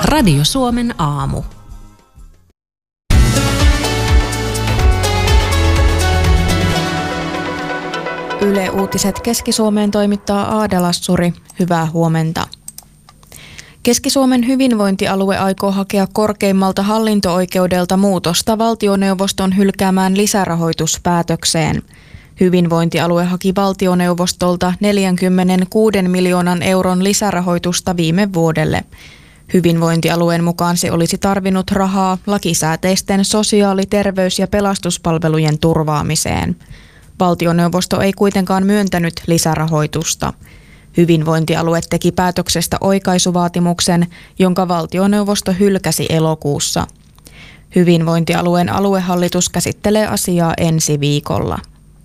Radio Suomen aamu. Yle Uutiset Keski-Suomeen toimittaa Aada Lassuri. Hyvää huomenta. Keski-Suomen hyvinvointialue aikoo hakea korkeimmalta hallinto-oikeudelta muutosta valtioneuvoston hylkäämään lisärahoituspäätökseen. Hyvinvointialue haki valtioneuvostolta 46 miljoonan euron lisärahoitusta viime vuodelle. Hyvinvointialueen mukaan se olisi tarvinnut rahaa lakisääteisten sosiaali-, terveys- ja pelastuspalvelujen turvaamiseen. Valtioneuvosto ei kuitenkaan myöntänyt lisärahoitusta. Hyvinvointialue teki päätöksestä oikaisuvaatimuksen, jonka valtioneuvosto hylkäsi elokuussa. Hyvinvointialueen aluehallitus käsittelee asiaa ensi viikolla.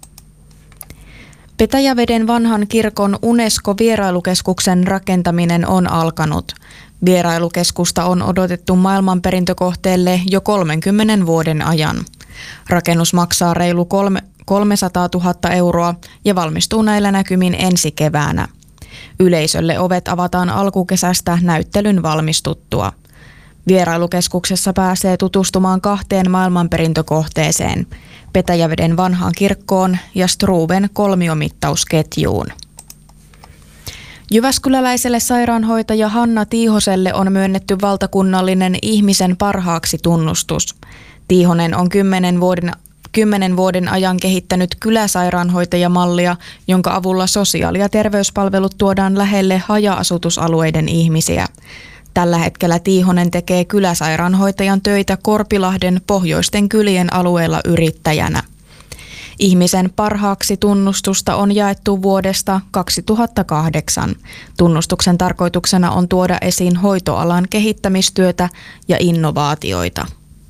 Petäjäveden vanhan kirkon UNESCO-vierailukeskuksen rakentaminen on alkanut. Vierailukeskusta on odotettu maailmanperintökohteelle jo 30 vuoden ajan. Rakennus maksaa reilu 300 000 euroa ja valmistuu näillä näkymin ensi keväänä. Yleisölle ovet avataan alkukesästä näyttelyn valmistuttua. Vierailukeskuksessa pääsee tutustumaan 2 maailmanperintökohteeseen, Petäjäveden vanhaan kirkkoon ja Struven kolmiomittausketjuun. Jyväskyläläiselle sairaanhoitaja Hanna Tiihoselle on myönnetty valtakunnallinen ihmisen parhaaksi tunnustus. Tiihonen on 10 vuoden ajan kehittänyt kyläsairaanhoitajamallia, jonka avulla sosiaali- ja terveyspalvelut tuodaan lähelle haja-asutusalueiden ihmisiä. Tällä hetkellä Tiihonen tekee kyläsairaanhoitajan töitä Korpilahden pohjoisten kylien alueella yrittäjänä. Ihmisen parhaaksi tunnustusta on jaettu vuodesta 2008. Tunnustuksen tarkoituksena on tuoda esiin hoitoalan kehittämistyötä ja innovaatioita.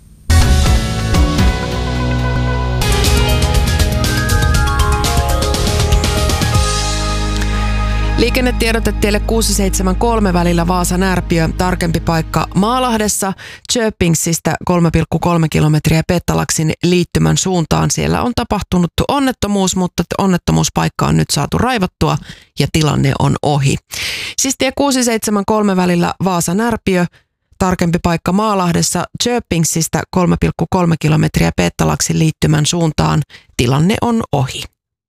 Liikennetiedote tielle 673 välillä Vaasa-Närpiö, tarkempi paikka Maalahdessa, Köpingsistä 3,3 kilometriä Pettalaksin liittymän suuntaan. Siellä on tapahtunut onnettomuus, mutta onnettomuuspaikka on nyt saatu raivottua ja tilanne on ohi. Siis tie 673 välillä Vaasa-Närpiö, tarkempi paikka Maalahdessa, Köpingsistä 3,3 kilometriä Pettalaksin liittymän suuntaan. Tilanne on ohi.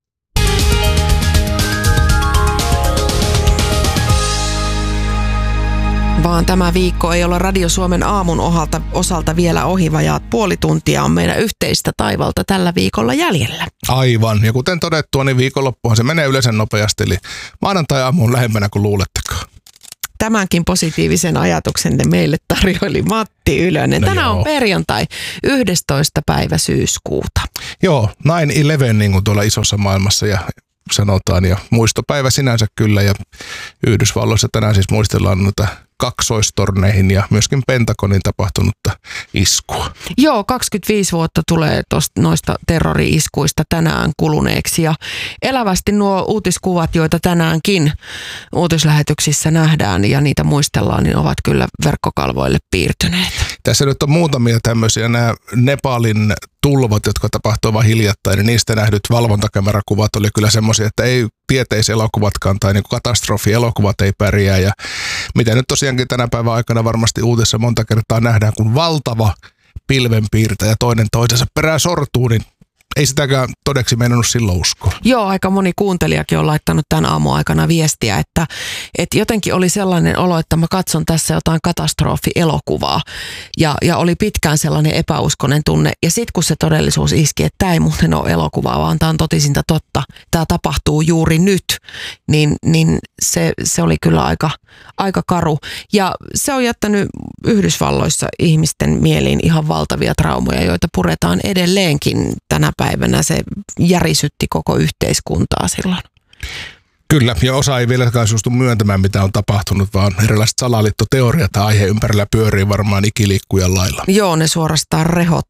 Vaan tämä viikko ei ole Radio Suomen aamun osalta vielä ohi, vajaat puoli tuntia on meidän yhteistä taivalta tällä viikolla jäljellä. Aivan, ja kuten todettua, niin viikonloppuhan se menee yleensä nopeasti, eli maanantai-aamu on lähempänä kuin luulettekaan. Tämänkin positiivisen ajatuksen meille tarjoili Matti Ylönen. Tänään on perjantai, 11. päivä syyskuuta. Joo, 9/11 niin kuin tuolla isossa maailmassa ja sanotaan, ja muistopäivä sinänsä kyllä, ja Yhdysvalloissa tänään siis muistellaan noita kaksoistorneihin ja myöskin Pentagonin tapahtunutta iskua. Joo, 25 vuotta tulee noista terrori-iskuista tänään kuluneeksi, ja elävästi nuo uutiskuvat, joita tänäänkin uutislähetyksissä nähdään ja niitä muistellaan, niin ovat kyllä verkkokalvoille piirtyneet. Tässä nyt on muutamia tämmöisiä, nämä Nepalin tulvat, jotka tapahtuivat hiljattain, niin niistä nähdyt valvontakamerakuvat oli kyllä semmoisia, että ei tieteiselokuvatkaan tai niin katastrofielokuvat ei pärjää. Ja mitä nyt tosiaankin tänä päivän aikana varmasti uutissa monta kertaa nähdään, kun valtava pilvenpiirtäjä toinen toisensa perään sortuu, niin ei sitäkään todeksi meinannut silloin uskoa. Joo, aika moni kuuntelijakin on laittanut tämän aamuaikana viestiä, että jotenkin oli sellainen olo, että mä katson tässä jotain katastrofielokuvaa. Ja oli pitkään sellainen epäuskonen tunne. Ja sitten kun se todellisuus iski, että tämä ei muuten ole elokuvaa, vaan tämä on totisinta totta. Tämä tapahtuu juuri nyt. Niin se oli kyllä aika karu. Ja se on jättänyt Yhdysvalloissa ihmisten mieliin ihan valtavia traumoja, joita puretaan edelleenkin tänä päivänä. Se järisytti koko yhteiskuntaa silloin. Kyllä, ja osa ei vieläkään suostu myöntämään, mitä on tapahtunut, vaan erilaiset salaliittoteoriat aiheen ympärillä pyörii varmaan ikiliikkujan lailla. Joo, ne suorastaan rehottaa.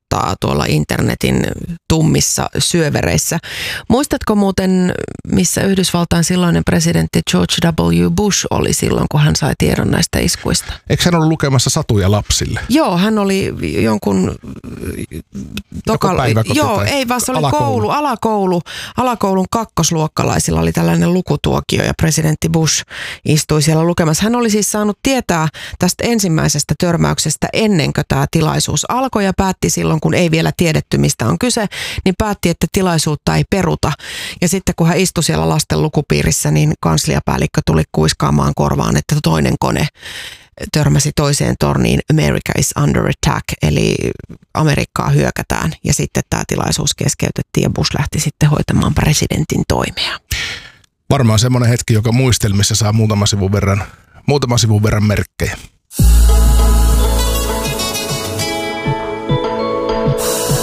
vilkuttaa tuolla internetin tummissa syövereissä. Muistatko muuten, missä Yhdysvaltain silloinen presidentti George W. Bush oli silloin, kun hän sai tiedon näistä iskuista? Eikö hän ollut lukemassa satuja lapsille? Joo, hän oli jonkun päiväkoti tai ei vaan se oli alakoulun kakkosluokkalaisilla oli tällainen lukutuokio ja presidentti Bush istui siellä lukemassa. Hän oli siis saanut tietää tästä ensimmäisestä törmäyksestä ennen kuin tämä tilaisuus alkoi ja päätti silloin, kun ei vielä tiedetty mistä on kyse, niin päätti, että tilaisuutta ei peruta. Ja sitten kun hän istui siellä lasten lukupiirissä, niin kansliapäällikkö tuli kuiskaamaan korvaan, että toinen kone törmäsi toiseen torniin, America is under attack, eli Amerikkaa hyökätään. Ja sitten tämä tilaisuus keskeytettiin ja Bush lähti sitten hoitamaan presidentin toimea. Varmaan semmoinen hetki, joka muistelmissa saa muutama sivun verran merkkejä.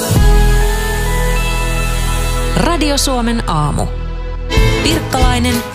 Radio Suomen aamu. Pirkkalainen